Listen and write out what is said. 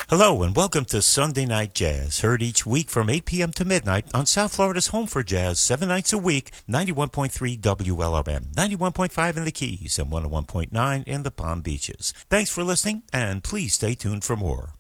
Hello and welcome to Sunday Night Jazz, heard each week from 8 p.m. to midnight on South Florida's home for jazz, 7 nights a week, 91.3 WLRM, 91.5 in the Keys, and 101.9 in the Palm Beaches. Thanks for listening, and please stay tuned for more.